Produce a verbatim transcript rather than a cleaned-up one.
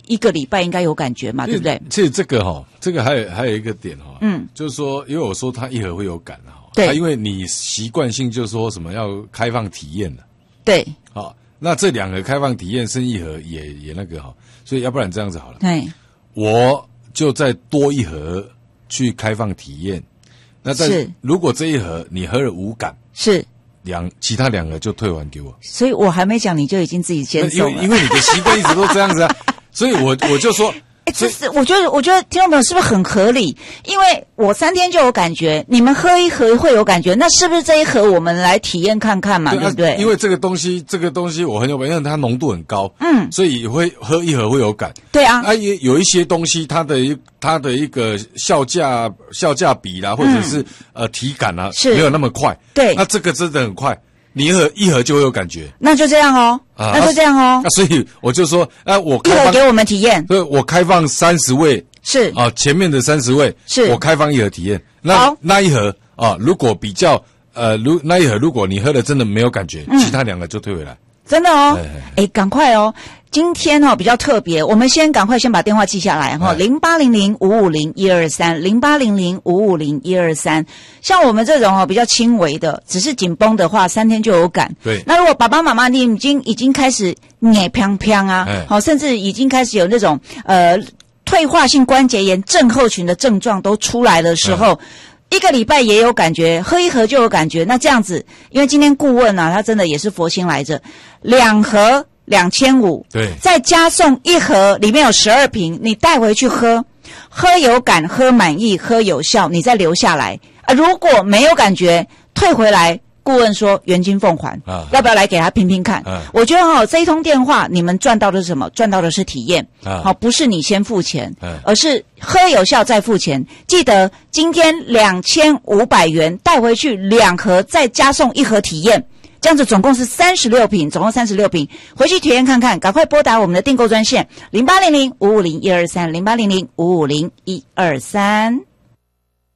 一个礼拜应该有感觉嘛，对不对？ 其实这个哈、哦，这个还有还有一个点哈、哦， 嗯， 就是说，因为我说它一盒会有感哈、哦， 对， 因为你习惯性就说什么要开放体验的， 对， 好、哦，那这两个开放体验生一盒也也那个哈、哦，所以要不然这样子好了， 对， 我就再多一盒去开放体验，那在如果这一盒你喝了无感， 是。 两其他两个就退还给我， 所以我还没讲你就已经自己先送了， 因为因为你的习惯一直都这样子啊，所以我我就说， 哎，这是我觉得我觉得听众朋友是不是很合理？因为我三天就有感觉，你们喝一盒会有感觉，那是不是这一盒我们来体验看看嘛？对, 对不对？ 因为这个东西这个东西我很有感，因为它浓度很高， 嗯， 所以会喝一盒会有感。 对啊， 啊也有一些东西它的一它的一个效价效价比啦，或者是、嗯、呃体感啊， 是没有那么快。 对， 那这个真的很快。你一盒一盒就会有感觉， 那就这样哦，啊、那就这样哦。 那、啊、所以我就说，啊，我一盒给我们体验， 对，我开放三十位， 是啊，前面的三十位是我开放一盒体验，那那一盒啊，如果比较呃，如那一盒如果你喝了真的没有感觉，嗯、其他两个就退回来。 真的哦，哎，赶快哦！今天哦比较特别，我们先赶快先把电话记下来哈，零八零零五五零一二三，零八零零五五零一二三。像我们这种哦比较轻微的，只是紧绷的话，三天就有感。 对。 那如果爸爸妈妈你已经已经开始眼飘飘啊，好，甚至已经开始有那种呃退化性关节炎症候群的症状都出来的时候。一个礼拜也有感觉，喝一盒就有感觉。那这样子，因为今天顾问啊，他真的也是佛心来着，两盒两千五， 对， 再加送一盒，里面有十二瓶，你带回去喝，喝有感，喝满意，喝有效，你再留下来啊。如果没有感觉，退回来。顾问说原金奉还，啊、要不要来给他拼拼看？啊、我觉得哈、哦，这一通电话你们赚到的是什么？赚到的是体验，好、啊哦，不是你先付钱，啊、而是喝有效再付钱。记得今天两千五百元带回去两盒，再加送一盒体验，这样子总共是三十六瓶，总共三十六瓶，回去体验看看。赶快拨打我们的订购专线零八零零五五零一二三零八零零五五零一二三。